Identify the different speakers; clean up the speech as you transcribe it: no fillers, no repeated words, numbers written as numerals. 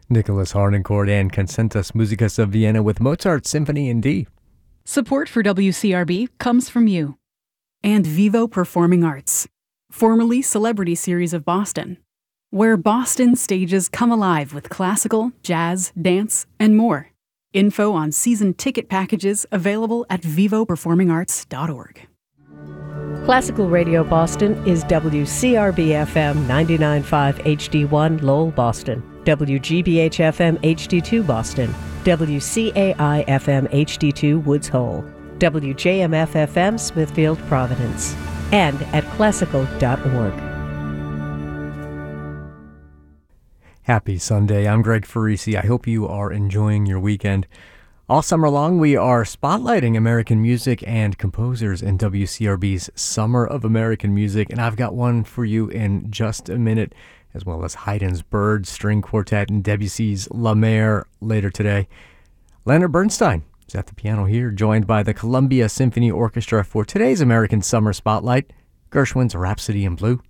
Speaker 1: Nicholas Harnoncourt and Concertus Musicus of Vienna with Mozart's Symphony in D.
Speaker 2: Support for WCRB comes from you.
Speaker 3: And Vivo Performing Arts, formerly Celebrity Series of Boston, where Boston stages come alive with classical, jazz, dance, and more. Info on season ticket packages available at vivoperformingarts.org.
Speaker 4: Classical Radio Boston is WCRB-FM 99.5 HD1 Lowell, Boston, WGBH-FM HD2 Boston, WCAI-FM HD2 Woods Hole, WJMF-FM Smithfield, Providence, and at classical.org.
Speaker 1: Happy Sunday. I'm Greg Farisi. I hope you are enjoying your weekend. All summer long, we are spotlighting American music and composers in WCRB's Summer of American Music, and I've got one for you in just a minute, as well as Haydn's Bird String Quartet and Debussy's La Mer later today. Leonard Bernstein is at the piano here, joined by the Columbia Symphony Orchestra for today's American Summer Spotlight, Gershwin's Rhapsody in Blue.